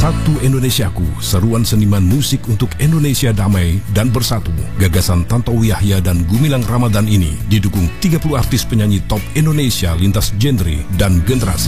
Satu Indonesiaku, seruan seniman musik untuk Indonesia damai dan bersatu. Gagasan Tantowi Yahya dan Gumilang Ramadan ini didukung 30 artis penyanyi top Indonesia lintas genre dan generasi.